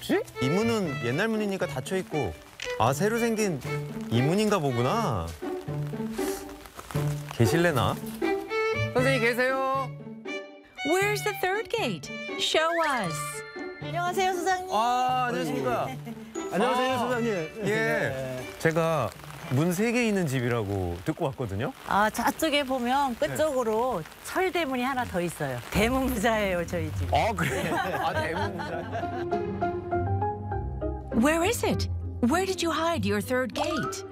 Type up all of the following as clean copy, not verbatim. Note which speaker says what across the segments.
Speaker 1: 없지? 이 문은 옛날 문이니까 닫혀 있고, 아 새로 생긴 이 문인가 보구나. 계실래나? 선생님 계세요?
Speaker 2: Where's the third gate? Show us.
Speaker 3: 안녕하세요, 소장님.
Speaker 1: 아 안녕하십니까?
Speaker 4: 안녕하세요,
Speaker 1: 아,
Speaker 4: 소장님.
Speaker 1: 예. 제가 문 3개 있는 집이라고 듣고 왔거든요.
Speaker 3: 아, 저쪽에 보면 끝쪽으로 철대문이 하나 더 있어요. 대문 부자예요, 저희 집.
Speaker 1: 아 그래? 아 대문 부자.
Speaker 2: Where is it? Where did you hide your third gate?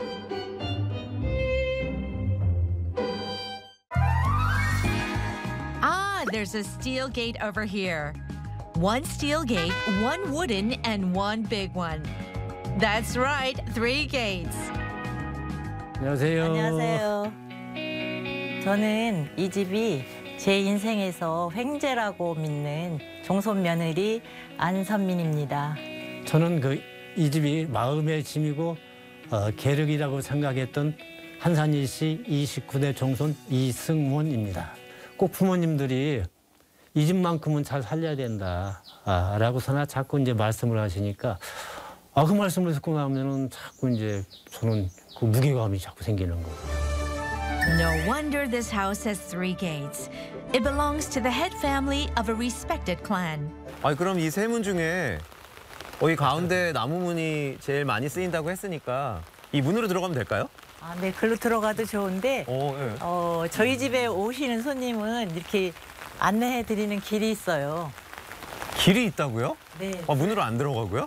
Speaker 2: Ah, there's a steel gate over here. One steel gate, one wooden, and one big one. That's right, 3 gates.
Speaker 4: 안녕하세요.
Speaker 3: 안녕하세요. 저는 이 집이 제 인생에서 횡재라고 믿는 종손 며느리 안선민입니다.
Speaker 4: 저는 이 집이 마음의 짐이고 계륵이라고 생각했던 한산일시 29대 종손 이승문입니다. 꼭 부모님들이 이 집만큼은 잘 살려야 된다 라고서나 자꾸 이제 말씀을 하시니까 그 말씀을 듣고 나면은 자꾸 이제 저는 그 무게감이 자꾸 생기는 거예요.
Speaker 2: No wonder this house has 3 gates. It belongs to the head family of a respected clan.
Speaker 1: 아니 그럼 이 세 문 중에 이 가운데 나무 문이 제일 많이 쓰인다고 했으니까 이 문으로 들어가면 될까요?
Speaker 3: 아, 네, 글로 들어가도 좋은데
Speaker 1: 예.
Speaker 3: 저희 집에 오시는 손님은 이렇게 안내해 드리는 길이 있어요.
Speaker 1: 길이 있다고요?
Speaker 3: 네.
Speaker 1: 문으로 안 들어가고요?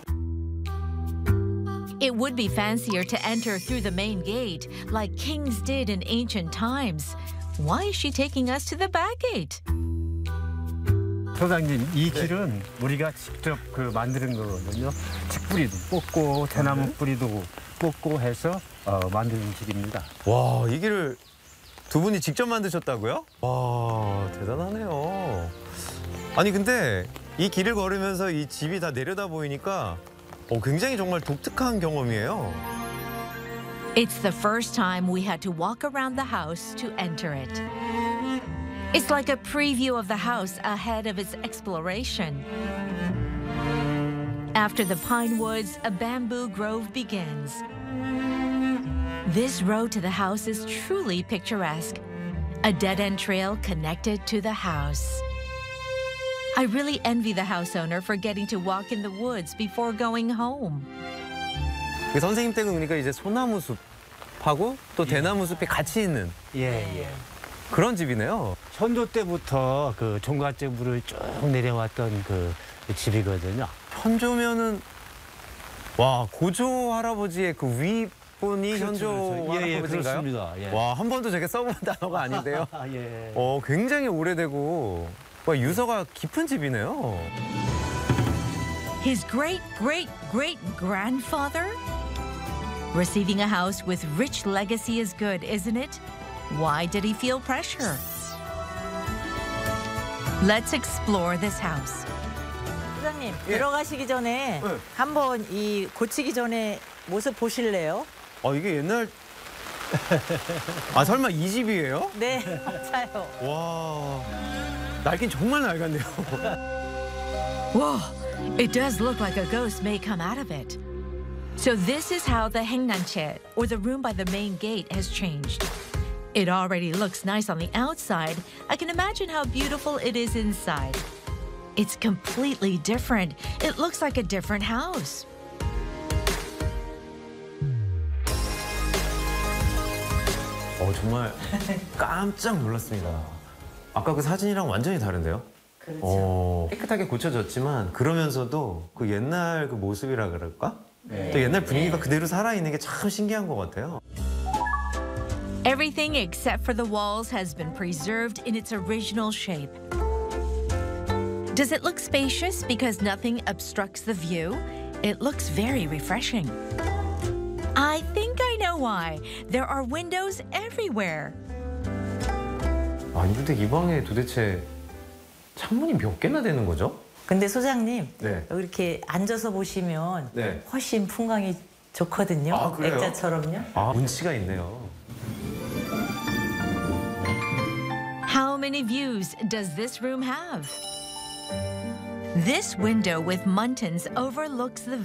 Speaker 2: It would be fancier to enter through the main gate, like kings did in ancient times. Why is she taking us to the back gate?
Speaker 4: 소장님, 이 길은 우리가 직접 만드는 거거든요. 칡뿌리도 뽑고 대나무 뿌리도 뽑고 해서 만드는 길입니다.
Speaker 1: 와, 이 길을 두 분이 직접 만드셨다고요? 와, 대단하네요. 아니 근데 이 길을 걸으면서 이 집이 다 내려다 보이니까 굉장히 정말 독특한 경험이에요.
Speaker 2: It's the first time we had to walk around the house to enter it. It's like a preview of the house ahead of its exploration. After the pine woods, a bamboo grove begins. This road to the house is truly picturesque. A dead-end trail connected to the house. I really envy the house owner for getting to walk in the woods before going home.
Speaker 1: 선생님 댁은 그러니까 이제 소나무 숲하고 또 대나무 숲이 같이 있는
Speaker 4: 예.
Speaker 1: 그런 집이네요.
Speaker 4: 선조 때부터 종갓집으로 쭉 내려왔던 그 집이거든요.
Speaker 1: 현조면은 와 고조 할아버지의 그 윗분이 현조 할아버지인가요?
Speaker 4: 그렇습니다. 예.
Speaker 1: 와, 한 번도 제가 써본 단어가 아닌데요.
Speaker 4: 예.
Speaker 1: 굉장히 오래되고 유서가 깊은 집이네요.
Speaker 2: His great-great-great-grandfather? Receiving a house with rich legacy is good, isn't it? Why did he feel pressure? Let's explore this house.
Speaker 3: 소장님, 들어가시기 전에 한번 이 고치기 전에 모습 보실래요?
Speaker 1: 이게 옛날 설마 이 집이에요?
Speaker 3: 네, 맞아요.
Speaker 1: 와, 낡긴 정말 낡았네요.
Speaker 2: Whoa, it does look like a ghost may come out of it. So this is how the Haengnanche, or the room by the main gate, has changed. It already looks nice on the outside. I can imagine how beautiful it is inside. It's completely different. It looks like a different house.
Speaker 1: 정말 깜짝 놀랐습니다. 아까 그 사진이랑 완전히 다른데요?
Speaker 3: 그렇죠.
Speaker 1: 깨끗하게 고쳐졌지만 그러면서도 그 옛날 그 모습이라 그럴까? 또 옛날 분위기가 그대로 살아있는 게 참 신기한 것 같아요.
Speaker 2: Everything except for the walls has been preserved in its original shape. Does it look spacious because nothing obstructs the view? It looks very refreshing. I think I know why. There are windows everywhere.
Speaker 1: 아니 근데 이 방에 도대체 창문이 몇 개나 되는 거죠?
Speaker 3: 근데 소장님,
Speaker 1: 네.
Speaker 3: 이렇게 앉아서 보시면
Speaker 1: 네.
Speaker 3: 훨씬 풍광이 좋거든요.
Speaker 1: 그래요?
Speaker 3: 액자처럼요.
Speaker 1: 운치가 있네요.
Speaker 2: How many views does this room have? This window with muntins overlooks the